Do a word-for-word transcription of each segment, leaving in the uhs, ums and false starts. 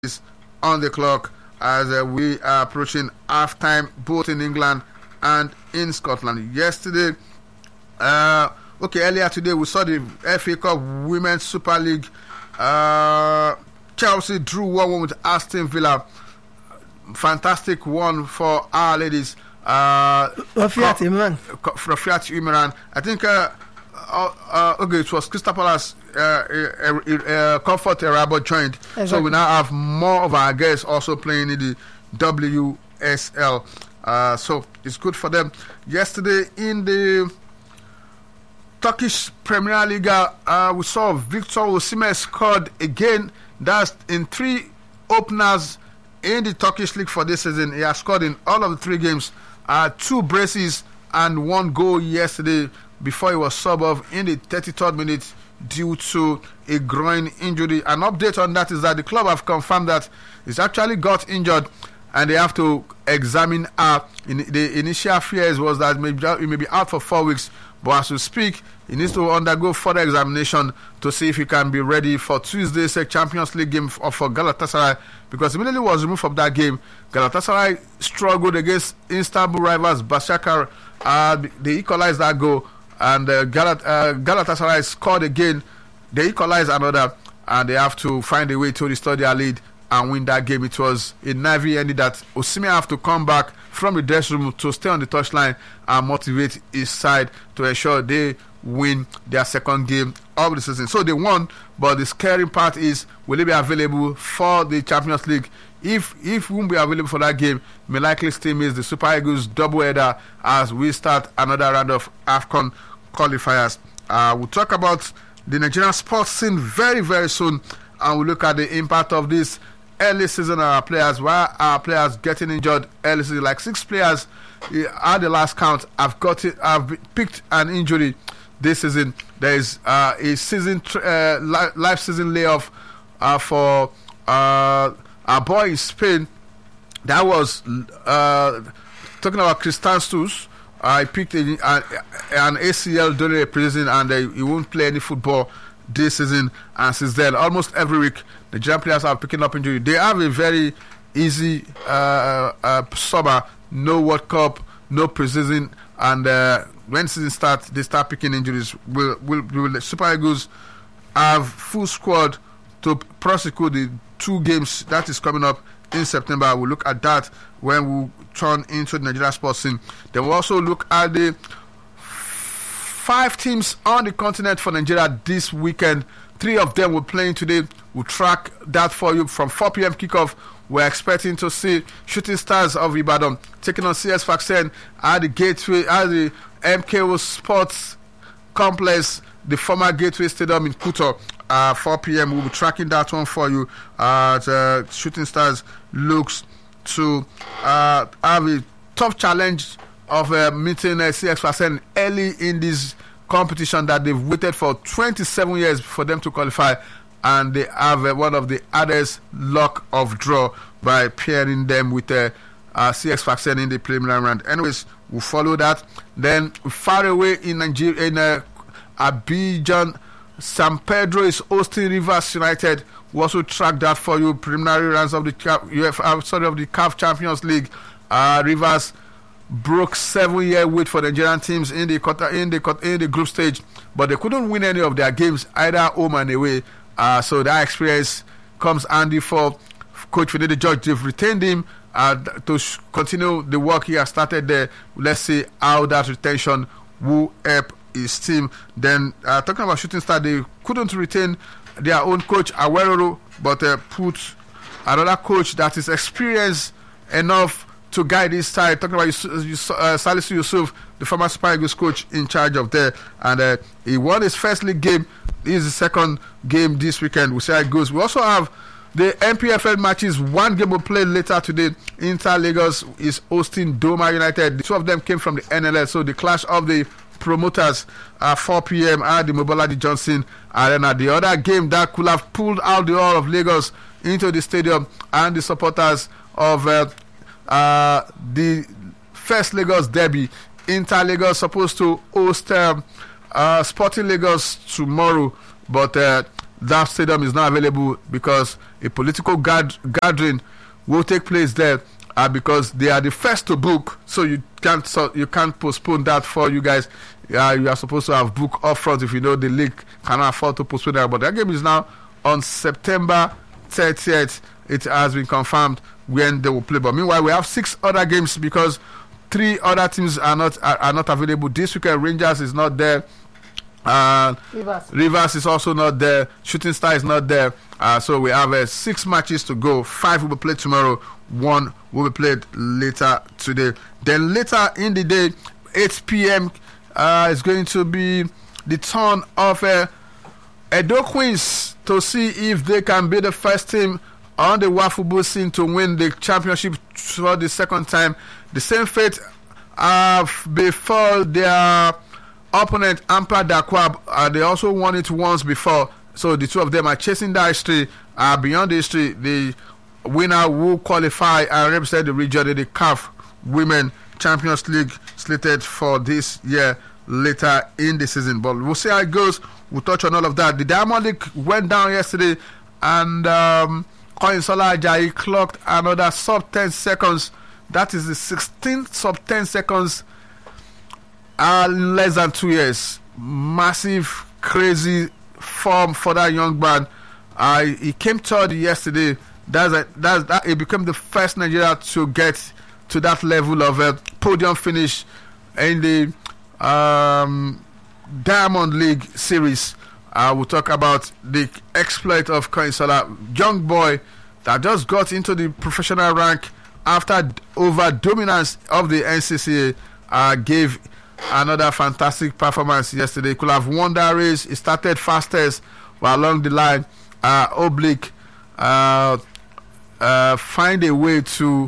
is on the clock as uh, we are approaching half-time both in England and in Scotland. Yesterday, uh, okay, earlier today we saw the F A Cup Women's Super League. Uh, Chelsea drew one one with Aston Villa. Fantastic one for our ladies. Uh, Rafiat Imran. Rafiat Imran. I think, uh, uh, uh, okay, it was Crystal Palace. Uh, uh, uh, uh, Comfort Erabo joined, exactly. So we now have more of our guests also playing in the W S L. Uh, so it's good for them. Yesterday in the Turkish Premier League, uh, we saw Victor Osimhen scored again. That's in three openers in the Turkish league for this season. He has scored in all of the three games, uh, two braces and one goal yesterday before he was subbed off in the thirty-third minute due to a groin injury. An update on that is that the club have confirmed that he's actually got injured and they have to examine her. In the initial fears was that he may be out for four weeks, but as we speak, he needs to undergo further examination to see if he can be ready for Tuesday's Champions League game for Galatasaray, because immediately he was removed from that game. Galatasaray struggled against Istanbul rivals Başakşehir. Uh, they equalized that goal, and uh, Galat- uh, Galatasaray scored again. They equalized another, and they have to find a way to restore their lead and win that game. It was a nervy ending that Osimhen have to come back from the dressing room to stay on the touchline and motivate his side to ensure they win their second game of the season. So they won, but the scary part is, will they be available for the Champions League? If if we won't be available for that game, may likely still miss the Super Eagles doubleheader as we start another round of AFCON qualifiers. Uh, we'll talk about the Nigerian sports scene very, very soon, and we'll look at the impact of this early season on our players. Why are players getting injured early season? Like six players at the last count have got it, have picked an injury this season. There is uh, a season uh, live season layoff uh, for uh, our boy in Spain. That was uh, talking about Christian. I uh, picked a, uh, an A C L during a prison, and uh, he won't play any football this season. And since then, almost every week, the Nigerian players are picking up injury. They have a very easy uh, uh, summer, no World Cup, no preseason, and uh, when season starts, they start picking injuries. Will will will the Super Eagles have full squad to prosecute the two games that is coming up in September? We'll look at that when we turn into the Nigerian sports scene. Then we'll also look at the five teams on the continent for Nigeria this weekend. Three of them will playing today. We'll track that for you from four p.m. kickoff. We're expecting to see Shooting Stars of Ibadan taking on C S Sfaxien at the Gateway, at the M K O Sports Complex, the former Gateway Stadium in Kuto. Uh, four p.m. We'll be tracking that one for you. Uh, the Shooting Stars looks to uh, have a tough challenge of uh, meeting uh, C S Sfaxien early in this competition that they've waited for twenty-seven years for them to qualify, and they have uh, one of the hardest luck of draw by pairing them with uh, uh, C S Sfaxien in the preliminary round. Anyways, we'll follow that. Then far away in Nigeria, in uh, Abidjan, San Pedro is hosting Rivers United. We'll also track that for you. Preliminary rounds of the U F A, sorry, of the C A F Champions League. Uh, Rivers broke seven-year wait for the Nigerian teams in the quarter, in the in the group stage, but they couldn't win any of their games either home and away. Uh, so that experience comes handy for Coach Finidi George. They've retained him uh, to sh- continue the work he has started there. Let's see how that retention will help his team. Then uh, talking about Shooting Star, they couldn't retain their own coach Aweroro, but uh, put another coach that is experienced enough to guide his side. Talking about Yus- Yus- uh, Salisu Yusuf, the former Super Eagles coach in charge of there, and uh, he won his first league game. This is the second game this weekend. We'll see how it goes. We also have the N P F L matches. One game will play later today. Inter Lagos is hosting Doma United. The two of them came from the N L L, so the clash of the promoters at four p.m. at the Mobolaji Johnson Arena. The other game that could have pulled out the all of Lagos into the stadium and the supporters of uh, uh, the first Lagos derby. Inter Lagos supposed to host um, uh, Sporting Lagos tomorrow, but uh, that stadium is not available because a political gad- gathering will take place there. Uh, because they are the first to book, so you can't so you can't postpone that for you guys. Uh, you are supposed to have booked up front if you know the league cannot afford to postpone that. But that game is now on September thirtieth. It has been confirmed when they will play. But meanwhile, we have six other games because three other teams are not are, are not available this weekend. Rangers is not there. Uh, Rivers. Rivers is also not there. Shooting Star is not there. Uh, so we have uh, six matches to go. Five will be played tomorrow. One will be played later today. Then later in the day, eight p.m. Uh, is going to be the turn of uh, Edo Queens to see if they can be the first team on the Wafubu scene to win the championship for the second time. The same fate uh, before their opponent Ampa Dakwab. Uh, they also won it once before. So the two of them are chasing that history. Uh, beyond the history, the winner will qualify and represent the region in the C A F Women Champions League slated for this year later in the season. But we'll see how it goes. We'll touch on all of that. The Diamond League went down yesterday and um, Koinsola Ajayi clocked another sub ten seconds. That is the sixteenth sub ten seconds uh, in less than two years. Massive, crazy form for that young man. Uh, he came third yesterday. That's a, that's that. It became the first Nigeria to get to that level of a podium finish in the um, Diamond League series. Uh, we'll talk about the exploit of Koinsola, young boy that just got into the professional rank after over dominance of the N C C A. Uh, gave another fantastic performance yesterday. He could have won that race. He started fastest, but along the line, uh, Oblique uh, uh, find a way to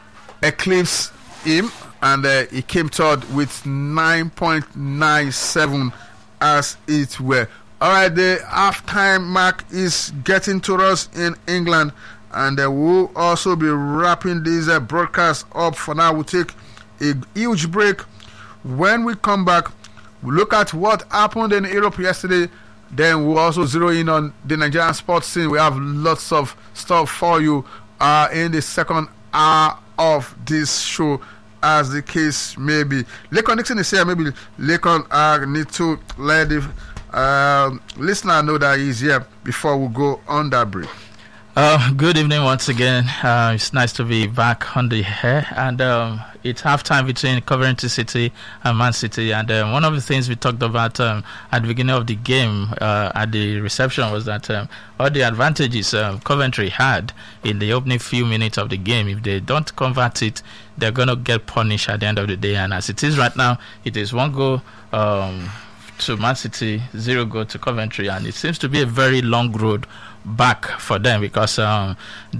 eclipse him, and uh, he came third with nine point nine seven as it were. All right, the halftime mark is getting to us in England, and uh, we'll also be wrapping this uh, broadcast up. For now, we'll take a huge break. When we come back, we'll look at what happened in Europe yesterday. Then we'll also zero in on the Nigerian sports scene. We have lots of stuff for you uh, in the second hour of this show, as the case may be. Lekon Nixon is here. Maybe Lekon uh, need to let the uh, listener know that he's here before we go on that break. Uh, good evening once again. Uh, it's nice to be back on the air, and um, it's halftime between Coventry City and Man City. And uh, one of the things we talked about um, at the beginning of the game uh, at the reception was that um, all the advantages uh, Coventry had in the opening few minutes of the game, if they don't convert it, they're going to get punished at the end of the day. And as it is right now, it is one goal um, to Man City, zero goal to Coventry, and it seems to be a very long road back for them, because um,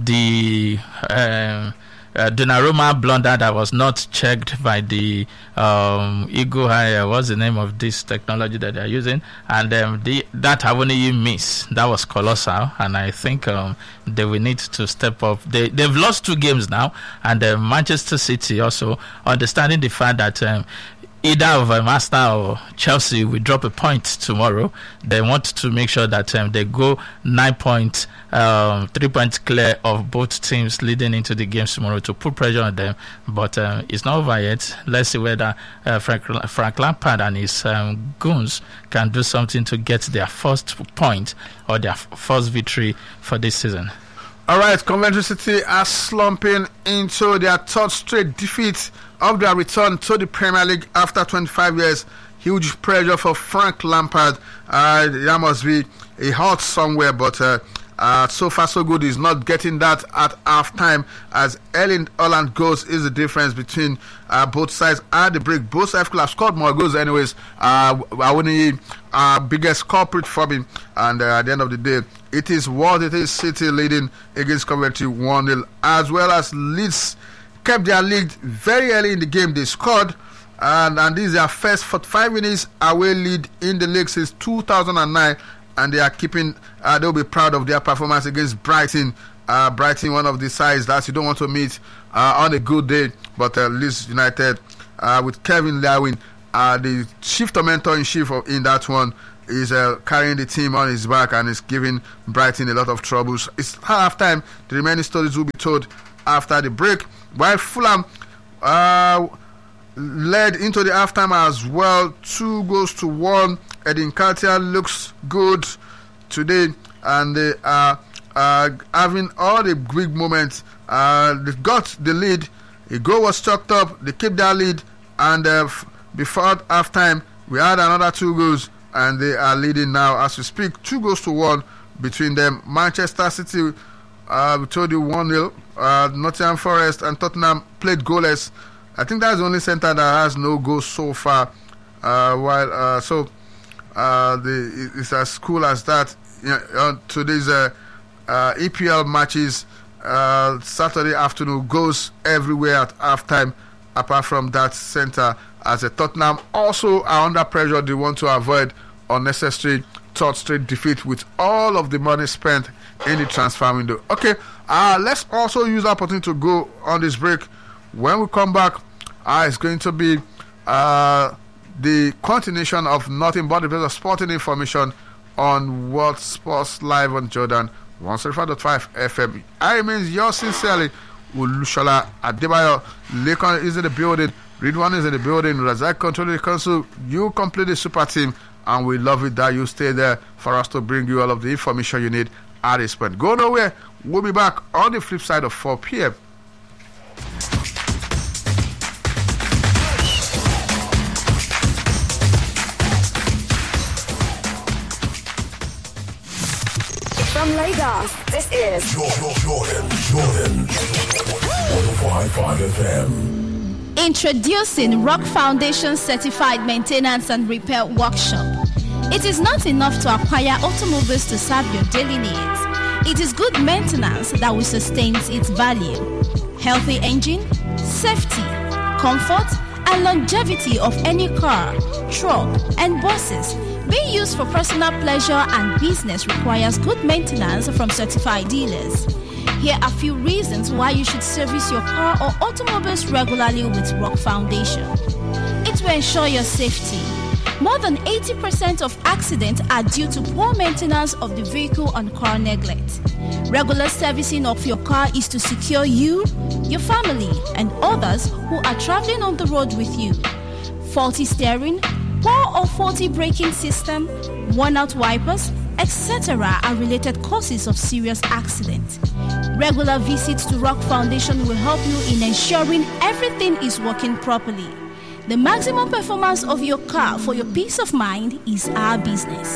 the uh, uh, Donnarumma blunder that was not checked by the um, Eagle Eye, what's the name of this technology that they're using, and um, the, that Awoniyi miss, that was colossal, and I think um, they will need to step up. They, they've lost two games now, and uh, Manchester City also, understanding the fact that um, either of um, Arsenal or Chelsea will drop a point tomorrow. They want to make sure that um, they go nine points, um, three points clear of both teams leading into the games tomorrow to put pressure on them. But um, it's not over yet. Let's see whether uh, Frank, Frank Lampard and his um, goons can do something to get their first point or their first victory for this season. All right, Coventry City are slumping into their third straight defeat of their return to the Premier League after twenty-five years. Huge pressure for Frank Lampard. Uh, there must be a hurt somewhere, but uh, uh, so far so good. He's not getting that at half time, as Erling Haaland goes is the difference between uh, both sides at the break. Both sides could have scored more goals anyways. Uh, Awoniyi, uh, biggest culprit for me, and uh, at the end of the day, it is what it is. City leading against Coventry one nil, as well as Leeds kept their lead very early in the game. They scored, and, and this is their first forty-five minutes away lead in the league since two thousand nine, and they are keeping, uh, they'll be proud of their performance against Brighton. Uh, Brighton, one of the sides that you don't want to meet uh, on a good day, but uh, Leeds United uh, with Kevin Lewin, uh, the chief tormentor in chief of, in that one, is uh, carrying the team on his back and is giving Brighton a lot of troubles. It's half time. The remaining stories will be told after the break. While Fulham uh, led into the halftime as well, two goals to one. Eddie Nketiah looks good today, and they are uh, having all the big moments. Uh, they got the lead. A goal was chalked up. They kept that lead, and uh, f- before halftime, we had another two goals, and they are leading now as we speak. Two goals to one between them. Manchester City, uh, we told you one nil. Uh, Nottingham Forest and Tottenham played goalless. I think that's the only centre that has no goals so far. Uh, while uh, so uh, the, it's as cool as that. You know, uh, today's uh, uh, E P L matches, uh, Saturday afternoon, goes everywhere at halftime. Apart from that centre, as a Tottenham also are under pressure, they want to avoid unnecessary third straight defeat with all of the money spent in the transfer window. Okay, uh, let's also use the opportunity to go on this break. When we come back, uh, it's going to be uh, the continuation of nothing but the best of sporting information on World Sports Live on Jordan one thirty-five point five F M. I remain yours sincerely, Ulushola Adebayo. Lekon is in the building. Ridwan is in the building. Razak control the council. You complete the super team, and we love it that you stay there for us to bring you all of the information you need at this point. Go nowhere. We'll be back on the flip side of four p.m. From Lagos, this is Jordan, Jordan, Jordan. one oh five point five F M. Introducing Rock Foundation Certified Maintenance and Repair Workshop. It is not enough to acquire automobiles to serve your daily needs. It is good maintenance that will sustain its value. Healthy engine, safety, comfort, and longevity of any car, truck, and buses being used for personal pleasure and business requires good maintenance from certified dealers. Here are a few reasons why you should service your car or automobiles regularly with Rock Foundation. It will ensure your safety. More than eighty percent of accidents are due to poor maintenance of the vehicle and car neglect. Regular servicing of your car is to secure you, your family, and others who are traveling on the road with you. Faulty steering, poor or faulty braking system, worn-out wipers, et cetera are related causes of serious accident. Regular visits to Rock Foundation will help you in ensuring everything is working properly. The maximum performance of your car for your peace of mind is our business.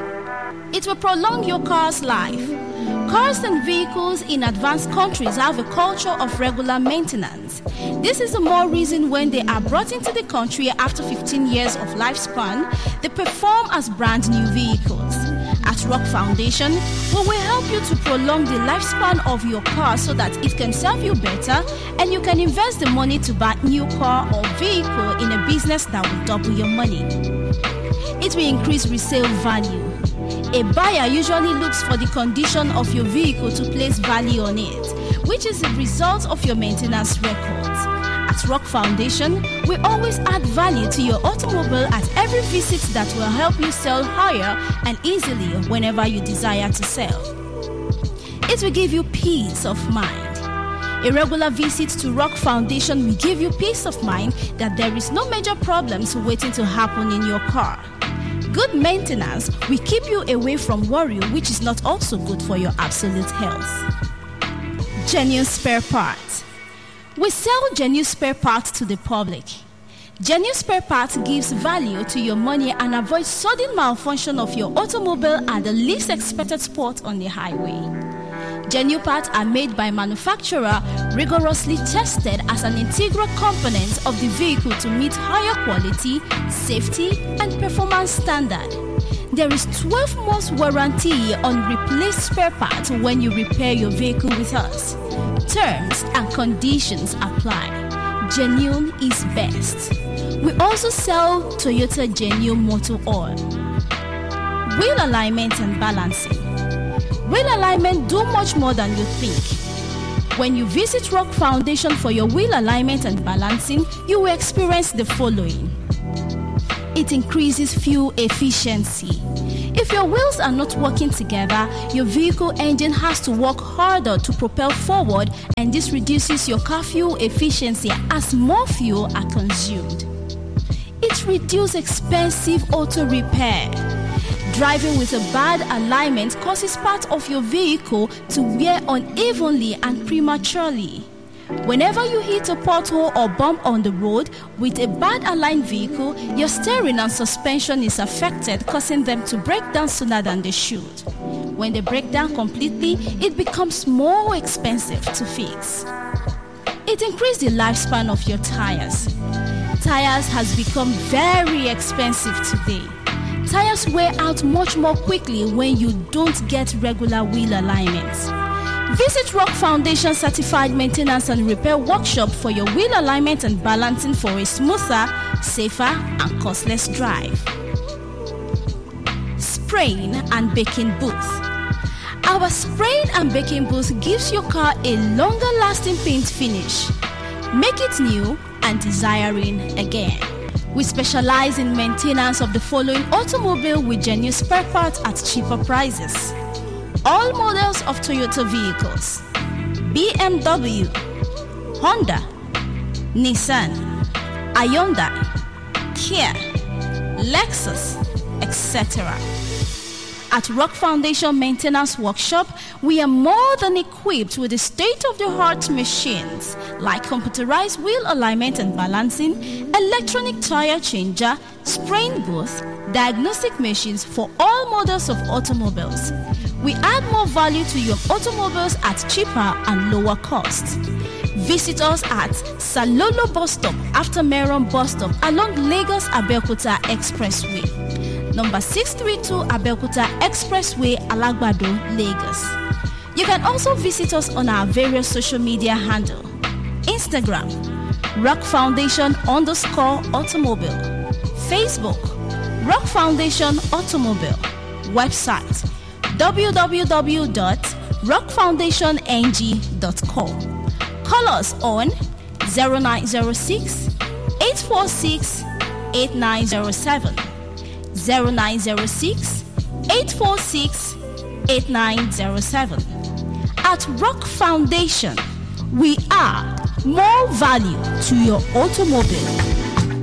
It will prolong your car's life. Cars and vehicles in advanced countries have a culture of regular maintenance. This is the more reason when they are brought into the country after fifteen years of lifespan, they perform as brand new vehicles. At Rock Foundation, we will help you to prolong the lifespan of your car so that it can serve you better and you can invest the money to buy a new car or vehicle in a business that will double your money. It will increase resale value. A buyer usually looks for the condition of your vehicle to place value on it, which is the result of your maintenance records. At Rock Foundation, we always add value to your automobile at every visit that will help you sell higher and easily whenever you desire to sell. It will give you peace of mind. A regular visit to Rock Foundation will give you peace of mind that there is no major problems waiting to happen in your car. Good maintenance will keep you away from worry, which is not also good for your absolute health. Genuine spare parts. We sell genuine spare parts to the public. Genuine spare parts gives value to your money and avoids sudden malfunction of your automobile at the least expected spot on the highway. Genuine parts are made by manufacturer, rigorously tested as an integral component of the vehicle to meet higher quality, safety, and performance standard. There is twelve months warranty on replaced spare parts when you repair your vehicle with us. Terms and conditions apply. Genuine is best. We also sell Toyota Genuine Motor Oil. Wheel alignment and balancing. Wheel alignment do much more than you think. When you visit Rock Foundation for your wheel alignment and balancing, you will experience the following. It increases fuel efficiency. If your wheels are not working together, your vehicle engine has to work harder to propel forward, and this reduces your car fuel efficiency as more fuel are consumed. It reduces expensive auto repair. Driving with a bad alignment causes part of your vehicle to wear unevenly and prematurely. Whenever you hit a pothole or bump on the road with a bad aligned vehicle, your steering and suspension is affected, causing them to break down sooner than they should. When they break down completely, it becomes more expensive to fix. It increases the lifespan of your tires. Tires has become very expensive today. Tires wear out much more quickly when you don't get regular wheel alignments. Visit Rock Foundation Certified Maintenance and Repair Workshop for your wheel alignment and balancing for a smoother, safer, and costless drive. Spraying and baking booth. Our spraying and baking booth gives your car a longer lasting paint finish. Make it new and desiring again. We specialize in maintenance of the following automobile with genuine spare parts at cheaper prices. All models of Toyota vehicles, B M W, Honda, Nissan, Hyundai, Kia, Lexus, et cetera. At Rock Foundation Maintenance Workshop, we are more than equipped with the state-of-the-art machines like computerized wheel alignment and balancing, electronic tire changer, spraying booth, diagnostic machines for all models of automobiles. We add more value to your automobiles at cheaper and lower costs. Visit us at Salolo Bus Stop after Meron Bus Stop along Lagos-Abeokuta Expressway. Number six three two Abeokuta Expressway, Alagbado, Lagos. You can also visit us on our various social media handle. Instagram, Rock Foundation underscore automobile. Facebook, Rock Foundation Automobile. Website, w w w dot rock foundation n g dot com. Call us on zero nine zero six, eight four six, eight nine zero seven, zero nine zero six, eight four six, eight nine zero seven. At Rock Foundation, we are more value to your automobile.